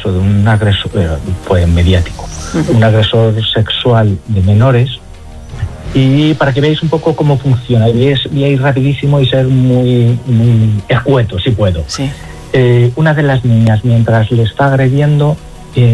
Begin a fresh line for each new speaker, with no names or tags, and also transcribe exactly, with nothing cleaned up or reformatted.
caso de un agresor, pues mediático, un agresor sexual de menores, y para que veáis un poco cómo funciona, y es, voy a ir rapidísimo y ser muy, muy escueto, si puedo.
Sí.
Eh, una de las niñas, mientras le está agrediendo,